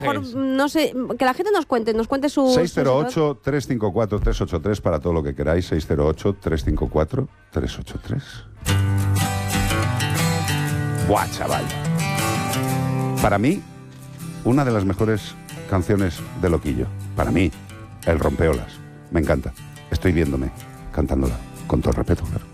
No sé, que la gente nos cuente su... 608-354-383 para todo lo que queráis. 608-354-383. Buah, chaval. Para mí, una de las mejores canciones de Loquillo. Para mí, El Rompeolas. Me encanta. Estoy viéndome cantándola. Con todo el respeto, claro.